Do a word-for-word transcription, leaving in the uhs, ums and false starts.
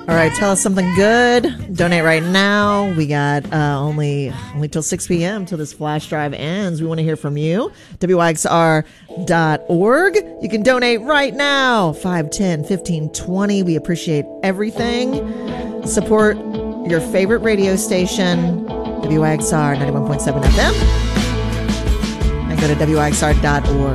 All right, tell us something good. Donate right now. We got uh, only only till six p.m. till this flash drive ends. We want to hear from you. W Y X R dot org. You can donate right now. five, ten, fifteen, twenty. We appreciate everything. Support your favorite radio station, W Y X R ninety-one point seven F M. And go to W Y X R dot org.